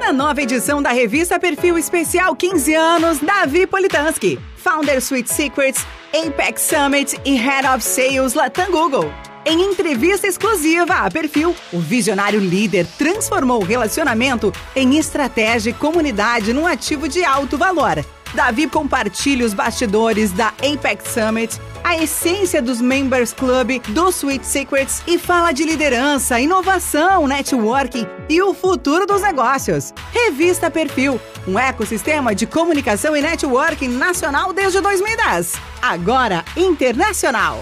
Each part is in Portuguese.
Na nova edição da revista Perfil Especial 15 anos, Davi Politansky, Founder Sweet Secrets, Apex Summit e Head of Sales Latam Google. Em entrevista exclusiva à Perfil, o visionário líder transformou o relacionamento em estratégia e comunidade num ativo de alto valor. Davi compartilha os bastidores da Apex Summit, a essência dos Members Club do Sweet Secrets e fala de liderança, inovação, networking e o futuro dos negócios. Revista Perfil, um ecossistema de comunicação e networking nacional desde 2010. Agora internacional.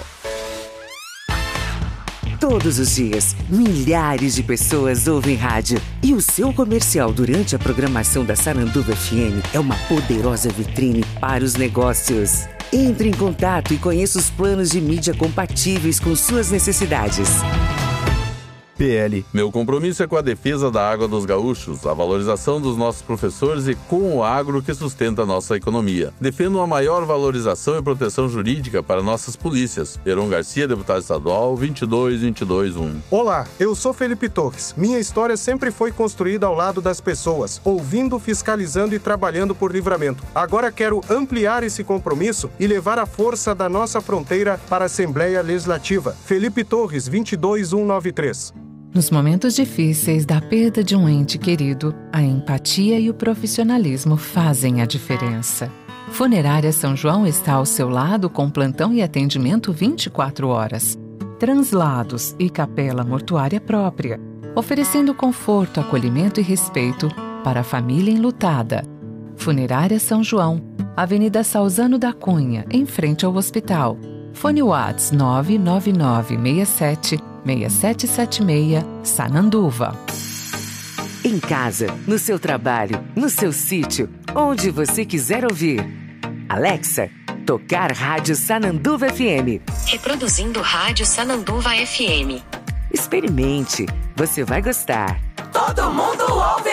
Todos os dias, milhares de pessoas ouvem rádio. E o seu comercial durante a programação da Sananduva FM é uma poderosa vitrine para os negócios. Entre em contato e conheça os planos de mídia compatíveis com suas necessidades. PL. Meu compromisso é com a defesa da água dos gaúchos, a valorização dos nossos professores e com o agro que sustenta a nossa economia. Defendo uma maior valorização e proteção jurídica para nossas polícias. Heron Garcia, deputado estadual, 22-22-1. Olá, eu sou Felipe Torres. Minha história sempre foi construída ao lado das pessoas, ouvindo, fiscalizando e trabalhando por Livramento. Agora quero ampliar esse compromisso e levar a força da nossa fronteira para a Assembleia Legislativa. Felipe Torres, 22193. Nos momentos difíceis da perda de um ente querido, a empatia e o profissionalismo fazem a diferença. Funerária São João está ao seu lado com plantão e atendimento 24 horas. Translados e capela mortuária própria, oferecendo conforto, acolhimento e respeito para a família enlutada. Funerária São João, Avenida Salzano da Cunha, em frente ao hospital. Fone Whats 99967 6776, Sananduva. Em casa, no seu trabalho, no seu sítio, onde você quiser ouvir. Alexa, tocar Rádio Sananduva FM. Reproduzindo Rádio Sananduva FM. Experimente, você vai gostar. Todo mundo ouve!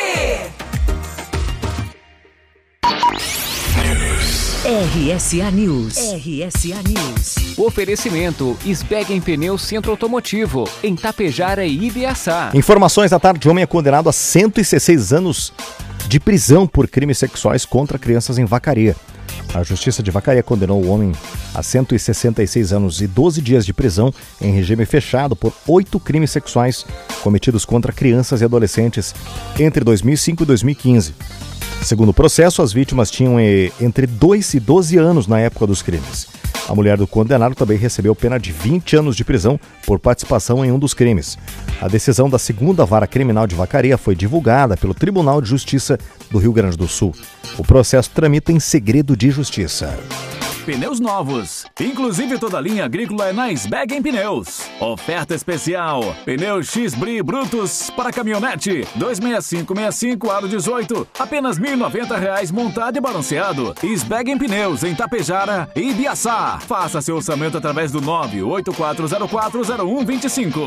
RSA News. RSA News. Oferecimento Sbeggen Pneus Centro Automotivo, em Tapejara e Ibiaçá. Informações da tarde. Homem é condenado a 116 anos de prisão por crimes sexuais contra crianças em Vacaria. A Justiça de Vacaria condenou o homem a 166 anos e 12 dias de prisão em regime fechado por 8 crimes sexuais cometidos contra crianças e adolescentes entre 2005 e 2015. Segundo o processo, as vítimas tinham entre 2 e 12 anos na época dos crimes. A mulher do condenado também recebeu pena de 20 anos de prisão por participação em um dos crimes. A decisão da 2ª Vara Criminal de Vacaria foi divulgada pelo Tribunal de Justiça do Rio Grande do Sul. O processo tramita em segredo de justiça. Pneus novos, inclusive toda a linha agrícola é na Sbeggen Pneus. Oferta especial, pneus X-Bri Brutus para caminhonete, 26565 aro 18, apenas R$ 1.090 montado e balanceado. Sbeggen Pneus em Tapejara e Ibiaçá. Faça seu orçamento através do 984040125.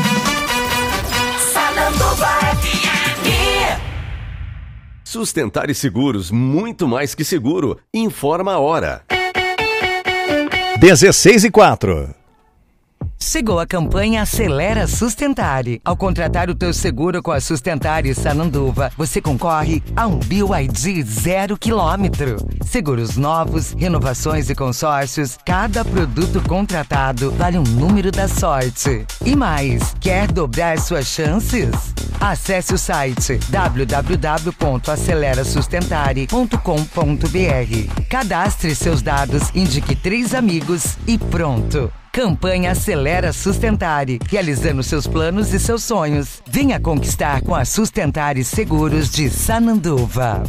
Sananduva FM. Sustentar e Seguros, muito mais que seguro. Informa a hora. 16:04. Chegou a campanha Acelera Sustentare. Ao contratar o teu seguro com a Sustentare Sananduva, você concorre a um BYD 0 km. Seguros novos, renovações e consórcios, cada produto contratado vale um número da sorte. E mais, quer dobrar suas chances? Acesse o site www.acelerasustentare.com.br. Cadastre seus dados, indique 3 amigos e pronto. Campanha Acelera Sustentare, realizando seus planos e seus sonhos. Venha conquistar com a Sustentare Seguros de Sananduva.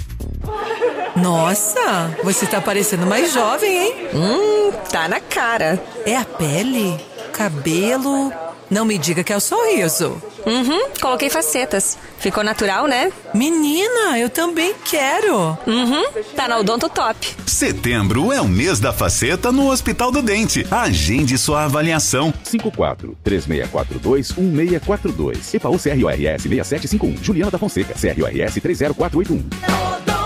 Nossa, você tá parecendo mais jovem, hein? Tá na cara. É a pele? Cabelo? Não me diga que é o sorriso. Coloquei facetas. Ficou natural, né? Menina, eu também quero. Tá na Odonto Top. Setembro é o mês da faceta no Hospital do Dente. Agende sua avaliação. 54-3642-1642. EPAU CRORS 6751. Juliana da Fonseca, CRORS 30481.